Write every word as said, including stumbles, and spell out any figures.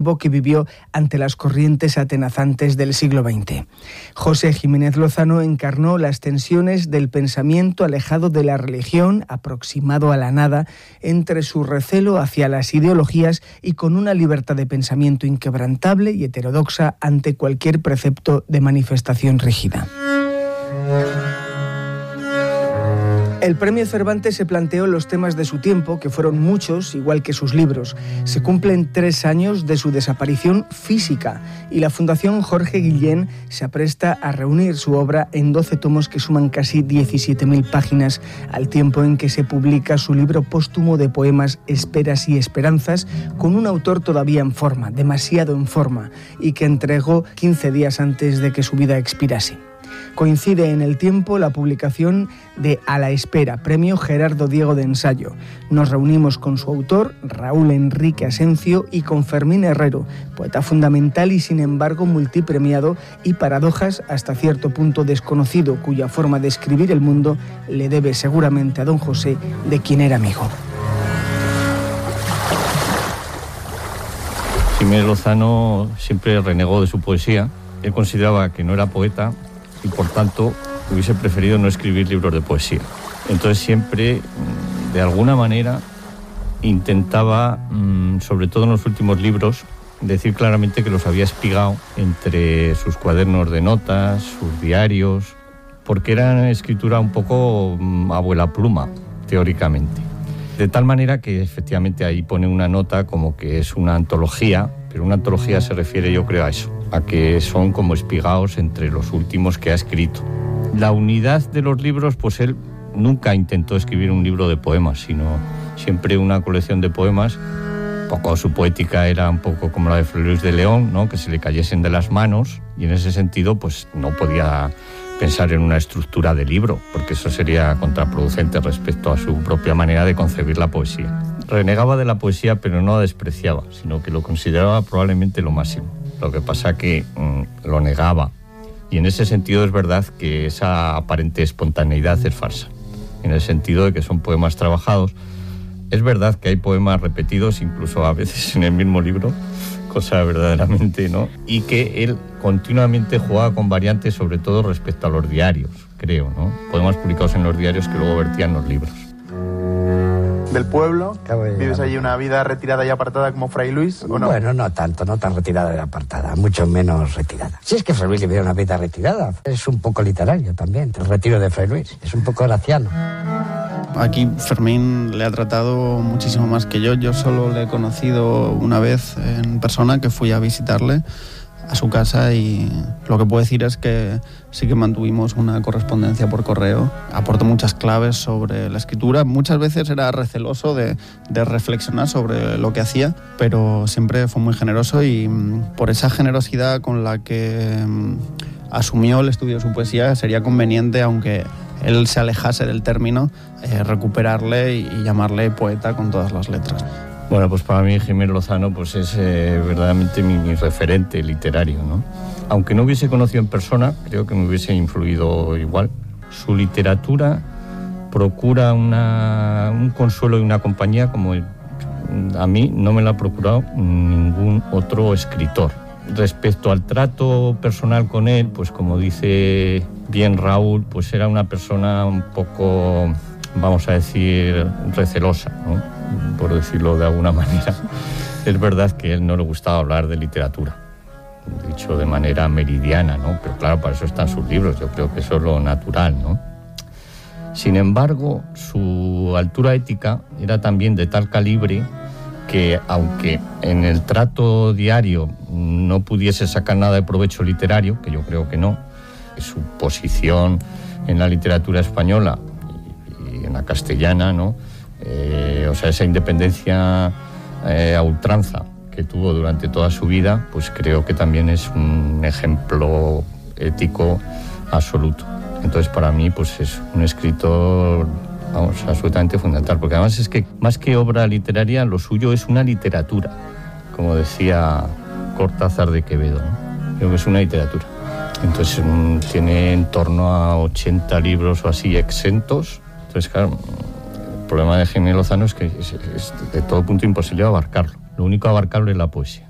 nuevo que vivió ante las corrientes atenazantes del siglo veinte. José Jiménez Lozano encarnó las tensiones del pensamiento alejado de la religión, aproximado a la nada, entre su recelo hacia las ideologías y con una libertad de pensamiento inquebrantable y heterodoxa ante cualquier precepto de manifestación rígida. El Premio Cervantes se planteó los temas de su tiempo, que fueron muchos, igual que sus libros. Se cumplen tres años de su desaparición física y la Fundación Jorge Guillén se apresta a reunir su obra en doce tomos que suman casi diecisiete mil páginas, al tiempo en que se publica su libro póstumo de poemas Esperas y Esperanzas, con un autor todavía en forma, demasiado en forma, y que entregó quince días antes de que su vida expirase. Coincide en el tiempo la publicación de A la Espera, Premio Gerardo Diego de Ensayo. Nos reunimos con su autor, Raúl Enrique Asencio, y con Fermín Herrero, poeta fundamental y sin embargo multipremiado y paradojas hasta cierto punto desconocido, cuya forma de escribir el mundo le debe seguramente a don José, de quien era amigo. Jiménez Lozano siempre renegó de su poesía. Él consideraba que no era poeta y por tanto hubiese preferido no escribir libros de poesía. Entonces siempre, de alguna manera, intentaba, sobre todo en los últimos libros, decir claramente que los había espigado entre sus cuadernos de notas, sus diarios, porque era una escritura un poco abuela pluma, teóricamente. De tal manera que efectivamente ahí pone una nota como que es una antología, pero una antología se refiere, yo creo, a eso, a que son como espigados entre los últimos que ha escrito. La unidad de los libros, pues él nunca intentó escribir un libro de poemas, sino siempre una colección de poemas. Un poco su poética era un poco como la de Fray Luis de León, ¿no? Que se le cayesen de las manos, y en ese sentido pues no podía pensar en una estructura de libro, porque eso sería contraproducente respecto a su propia manera de concebir la poesía. Renegaba de la poesía, pero no la despreciaba, sino que lo consideraba probablemente lo máximo. Lo que pasa que mmm, lo negaba, y en ese sentido es verdad que esa aparente espontaneidad es falsa, en el sentido de que son poemas trabajados. Es verdad que hay poemas repetidos, incluso a veces en el mismo libro, cosa verdaderamente, ¿no? Y que él continuamente jugaba con variantes, sobre todo respecto a los diarios, creo, ¿no? Poemas publicados en los diarios que luego vertían los libros. Del pueblo, ¿vives allí una vida retirada y apartada como Fray Luis o no? Bueno, no tanto, no tan retirada y apartada, mucho menos retirada. Si es que Fray Luis vivió una vida retirada, es un poco literario también, el retiro de Fray Luis, es un poco horaciano. Aquí Fermín le ha tratado muchísimo más que yo. Yo solo le he conocido una vez en persona, que fui a visitarle a su casa, y lo que puedo decir es que sí que mantuvimos una correspondencia por correo. Aportó muchas claves sobre la escritura. Muchas veces era receloso de, de reflexionar sobre lo que hacía, pero siempre fue muy generoso, y por esa generosidad con la que asumió el estudio de su poesía, sería conveniente, aunque él se alejase del término, eh, recuperarle y, y llamarle poeta con todas las letras. Bueno, pues para mí Jiménez Lozano pues es eh, verdaderamente mi, mi referente literario, ¿no? Aunque no hubiese conocido en persona, creo que me hubiese influido igual. Su literatura procura una, un consuelo y una compañía como a mí no me la ha procurado ningún otro escritor. Respecto al trato personal con él, pues como dice bien Raúl, pues era una persona un poco, vamos a decir, recelosa, ¿no? Por decirlo de alguna manera. Es verdad que a él no le gustaba hablar de literatura, dicho de manera meridiana, ¿no? Pero claro, para eso están sus libros, yo creo que eso es lo natural, ¿no? Sin embargo, su altura ética era también de tal calibre que, aunque en el trato diario no pudiese sacar nada de provecho literario, que yo creo que no, su posición en la literatura española y en la castellana, ¿no? Eh, o sea, esa independencia eh, a ultranza que tuvo durante toda su vida, pues creo que también es un ejemplo ético absoluto. Entonces, para mí, pues es un escritor, vamos, absolutamente fundamental, porque además es que más que obra literaria, lo suyo es una literatura, como decía Cortázar de Quevedo, ¿no? Creo que es una literatura. Entonces, um, tiene en torno a ochenta libros o así exentos. Entonces, claro, el problema de Jiménez Lozano es que es, es de todo punto imposible abarcarlo. Lo único abarcable es la poesía.